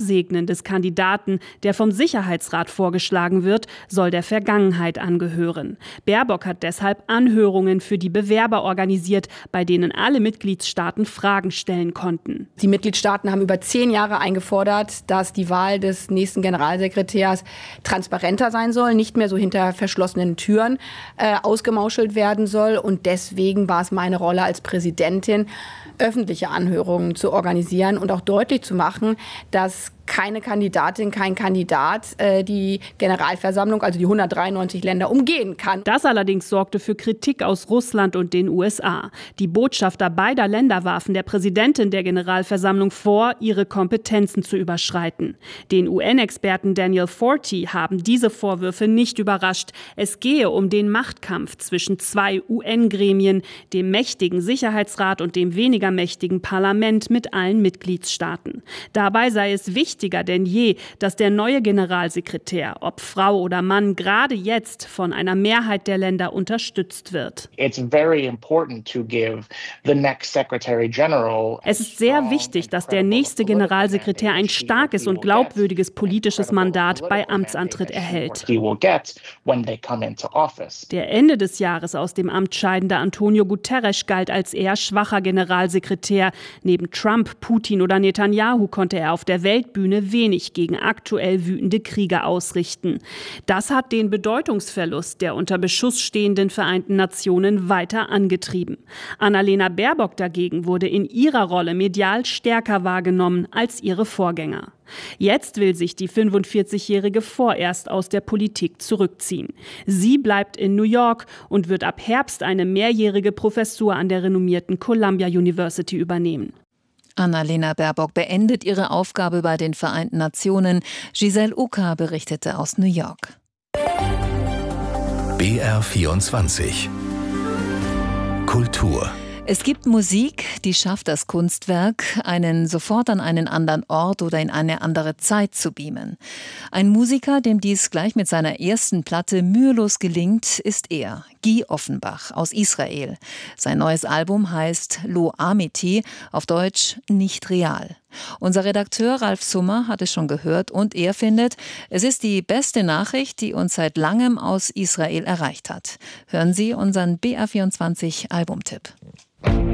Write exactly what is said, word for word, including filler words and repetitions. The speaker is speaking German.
Absegnen des Kandidaten, der vom Sicherheitsrat vorgeschlagen wird, soll der Vergangenheit angehören. Baerbock hat deshalb Anhörungen für die Bewerber organisiert, bei denen alle Mitgliedstaaten Fragen stellen konnten. Die Mitgliedstaaten haben über zehn Jahre eingefordert, dass die Wahl des nächsten Generalsekretärs transparenter sein soll, nicht mehr so hinter verschlossenen Türen äh, ausgemauschelt werden soll. Und deswegen war es meine Rolle als Präsidentin, öffentliche Anhörungen zu organisieren und auch deutlich zu machen, dass keine Kandidatin, kein Kandidat äh, die Generalversammlung, also die hundertdreiundneunzig Länder, umgehen kann. Das allerdings sorgte für Kritik aus Russland und den U S A. Die Botschafter beider Länder warfen der Präsidentin der Generalversammlung vor, ihre Kompetenzen zu überschreiten. Den U N-Experten Daniel Forti haben diese Vorwürfe nicht überrascht. Es gehe um den Machtkampf zwischen zwei U N-Gremien, dem mächtigen Sicherheitsrat und dem weniger mächtigen Parlament mit allen Mitgliedstaaten. Dabei sei es wichtig, Wichtiger denn je, dass der neue Generalsekretär, ob Frau oder Mann, gerade jetzt von einer Mehrheit der Länder unterstützt wird. Es ist sehr wichtig, dass der nächste Generalsekretär ein starkes und glaubwürdiges politisches Mandat bei Amtsantritt erhält. Der Ende des Jahres aus dem Amt scheidende Antonio Guterres galt als eher schwacher Generalsekretär. Neben Trump, Putin oder Netanyahu konnte er auf der Weltbühne wenig gegen aktuell wütende Kriege ausrichten. Das hat den Bedeutungsverlust der unter Beschuss stehenden Vereinten Nationen weiter angetrieben. Annalena Baerbock dagegen wurde in ihrer Rolle medial stärker wahrgenommen als ihre Vorgänger. Jetzt will sich die fünfundvierzigjährige vorerst aus der Politik zurückziehen. Sie bleibt in New York und wird ab Herbst eine mehrjährige Professur an der renommierten Columbia University übernehmen. Annalena Baerbock beendet ihre Aufgabe bei den Vereinten Nationen. Giselle Uka berichtete aus New York. B R vierundzwanzig Kultur. Es gibt Musik, die schafft das Kunstwerk, einen sofort an einen anderen Ort oder in eine andere Zeit zu beamen. Ein Musiker, dem dies gleich mit seiner ersten Platte mühelos gelingt, ist er, Guy Offenbach aus Israel. Sein neues Album heißt Lo Amiti, auf Deutsch nicht real. Unser Redakteur Ralf Summer hat es schon gehört und er findet, es ist die beste Nachricht, die uns seit langem aus Israel erreicht hat. Hören Sie unseren B R vierundzwanzig Albumtipp.